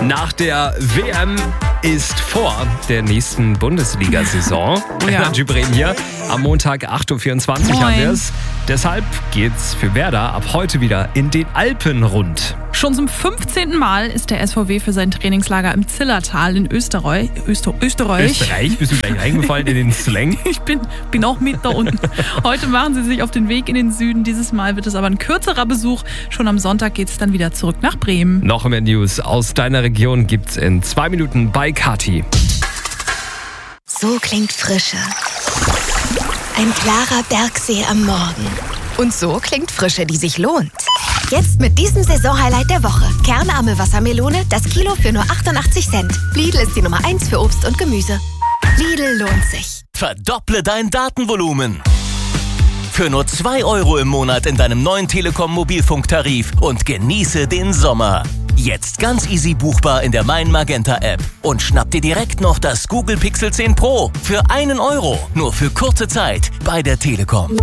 Nach der WM ist vor der nächsten Bundesliga-Saison. Energy Bremen hier. Am Montag 8.24 Uhr haben wir es. Deshalb geht's für Werder ab heute wieder in den Alpenrund. Schon zum 15. Mal ist der SVW für sein Trainingslager im Zillertal in Österreich. Österreich? Bist du gleich reingefallen in den Slang? Ich bin auch mit da unten. Heute machen sie sich auf den Weg in den Süden. Dieses Mal wird es aber ein kürzerer Besuch. Schon am Sonntag geht es dann wieder zurück nach Bremen. Noch mehr News aus deiner Region gibt's in 2 Minuten bei Kati. So klingt Frische. Ein klarer Bergsee am Morgen. Und so klingt Frische, die sich lohnt. Jetzt mit diesem Saisonhighlight der Woche. Kernarme Wassermelone, das Kilo für nur 88 Cent. Lidl ist die Nummer 1 für Obst und Gemüse. Lidl lohnt sich. Verdopple dein Datenvolumen. Für nur 2 € im Monat in deinem neuen Telekom-Mobilfunktarif und genieße den Sommer. Jetzt ganz easy buchbar in der Mein Magenta App. Und schnapp dir direkt noch das Google Pixel 10 Pro für 1 €. Nur für kurze Zeit bei der Telekom.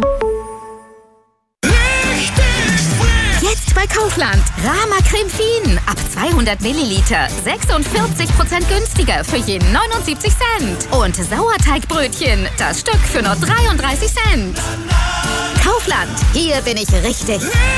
Jetzt bei Kaufland. Rama Creme Fien. Ab 200 Milliliter. 46% günstiger für jeden 79 Cent. Und Sauerteigbrötchen. Das Stück für nur 33 Cent. Kaufland. Hier bin ich richtig.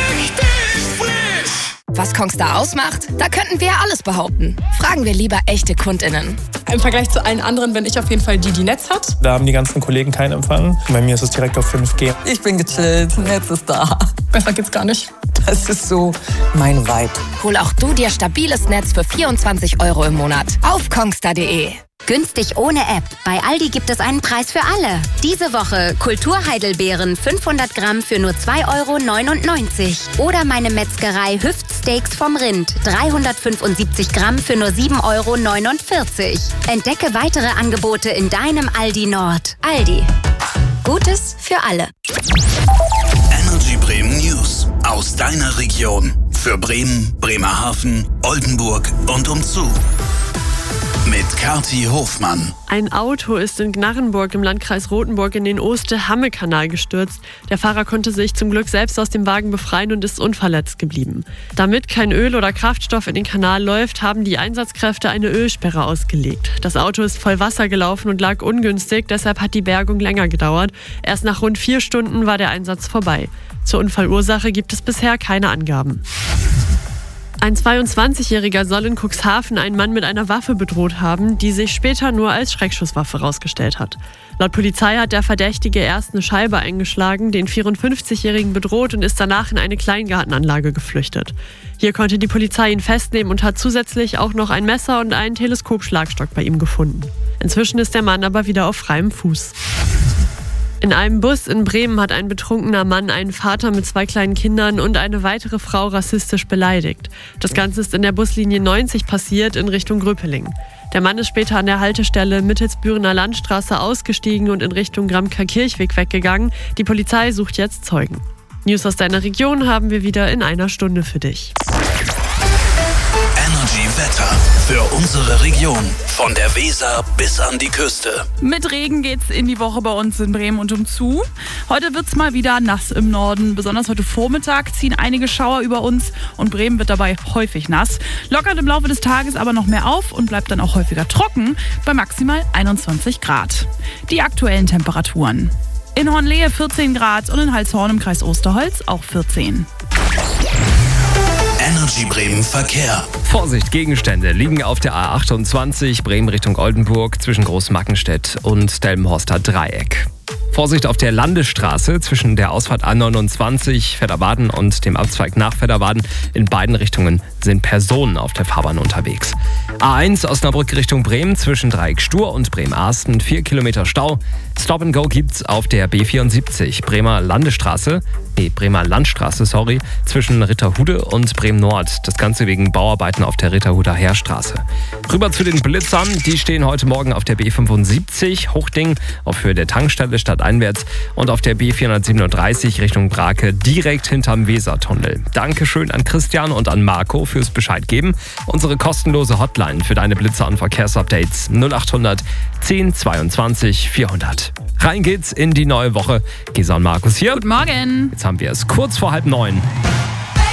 Was Kongstar ausmacht? Da könnten wir alles behaupten. Fragen wir lieber echte KundInnen. Im Vergleich zu allen anderen bin ich auf jeden Fall die Netz hat. Da haben die ganzen Kollegen keinen Empfang. Bei mir ist es direkt auf 5G. Ich bin gechillt, Netz ist da. Besser geht's gar nicht. Das ist so mein Vibe. Hol auch du dir stabiles Netz für 24 € im Monat. Auf kongstar.de. Günstig ohne App. Bei Aldi gibt es einen Preis für alle. Diese Woche Kulturheidelbeeren 500 Gramm für nur 2,99 €. Oder meine Metzgerei Hüftsteaks vom Rind 375 Gramm für nur 7,49 €. Entdecke weitere Angebote in deinem Aldi Nord. Aldi. Gutes für alle. Energy Bremen News aus deiner Region. Für Bremen, Bremerhaven, Oldenburg und umzu. Mit Kati Hofmann. Ein Auto ist in Gnarrenburg im Landkreis Rothenburg in den Oste-Hamme-Kanal gestürzt. Der Fahrer konnte sich zum Glück selbst aus dem Wagen befreien und ist unverletzt geblieben. Damit kein Öl oder Kraftstoff in den Kanal läuft, haben die Einsatzkräfte eine Ölsperre ausgelegt. Das Auto ist voll Wasser gelaufen und lag ungünstig, deshalb hat die Bergung länger gedauert. Erst nach rund 4 Stunden war der Einsatz vorbei. Zur Unfallursache gibt es bisher keine Angaben. Ein 22-Jähriger soll in Cuxhaven einen Mann mit einer Waffe bedroht haben, die sich später nur als Schreckschusswaffe herausgestellt hat. Laut Polizei hat der Verdächtige erst eine Scheibe eingeschlagen, den 54-Jährigen bedroht und ist danach in eine Kleingartenanlage geflüchtet. Hier konnte die Polizei ihn festnehmen und hat zusätzlich auch noch ein Messer und einen Teleskopschlagstock bei ihm gefunden. Inzwischen ist der Mann aber wieder auf freiem Fuß. In einem Bus in Bremen hat ein betrunkener Mann einen Vater mit 2 kleinen Kindern und eine weitere Frau rassistisch beleidigt. Das Ganze ist in der Buslinie 90 passiert in Richtung Gröpeling. Der Mann ist später an der Haltestelle Mittelsbürener Landstraße ausgestiegen und in Richtung Gramka-Kirchweg weggegangen. Die Polizei sucht jetzt Zeugen. News aus deiner Region haben wir wieder in einer Stunde für dich. Energy Wetter für unsere Region. Von der Weser bis an die Küste. Mit Regen geht's in die Woche bei uns in Bremen und umzu. Heute wird's mal wieder nass im Norden. Besonders heute Vormittag ziehen einige Schauer über uns und Bremen wird dabei häufig nass. Lockert im Laufe des Tages aber noch mehr auf und bleibt dann auch häufiger trocken bei maximal 21 Grad. Die aktuellen Temperaturen. In Hornlehe 14 Grad und in Halshorn im Kreis Osterholz auch 14. Energy Bremen Verkehr. Vorsicht, Gegenstände liegen auf der A28 Bremen Richtung Oldenburg zwischen Großmackenstedt und Delmenhorster Dreieck. Vorsicht auf der Landesstraße zwischen der Ausfahrt A29 Vedderwaden und dem Abzweig nach Vedderwaden. In beiden Richtungen sind Personen auf der Fahrbahn unterwegs. A1 Osnabrück Richtung Bremen zwischen Dreieck Stur und Bremen-Arsten 4 Kilometer Stau. Stop and Go gibt's auf der B74 Bremer Landstraße zwischen Ritterhude und Bremen Nord. Das Ganze wegen Bauarbeiten auf der Ritterhuder Heerstraße. Rüber zu den Blitzern. Die stehen heute Morgen auf der B75 Hochding auf Höhe der Tankstelle stadteinwärts und auf der B437 Richtung Brake direkt hinterm Wesertunnel. Dankeschön an Christian und an Marco fürs Bescheid geben. Unsere kostenlose Hotline für deine Blitzer und Verkehrsupdates 0800 10 22 400. Rein geht's in die neue Woche. Gesa und Markus hier. Guten Morgen. Jetzt haben wir es kurz vor 8:30.